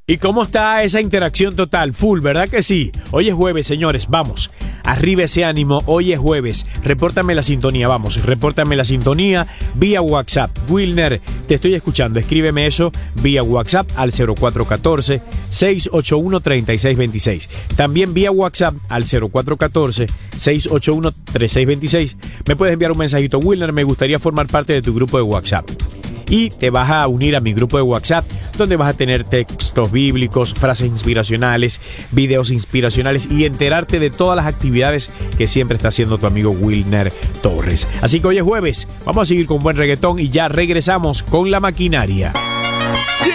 ¿Y cómo está esa interacción total? Full, ¿verdad que sí? Hoy es jueves, señores, vamos. Arriba ese ánimo, hoy es jueves. Repórtame la sintonía, vamos, repórtame la sintonía vía WhatsApp. Wilner, te estoy escuchando, escríbeme eso vía WhatsApp al 0414-681-3626. También vía WhatsApp al 0414-681-3626. Me puedes enviar un mensajito, Wilner, me gustaría formar parte de tu grupo de WhatsApp. Y te vas a unir a mi grupo de WhatsApp, donde vas a tener textos bíblicos, frases inspiracionales, videos inspiracionales y enterarte de todas las actividades que siempre está haciendo tu amigo Wilner Torres. Así que hoy es jueves, vamos a seguir con buen reggaetón y ya regresamos con La Maquinaria.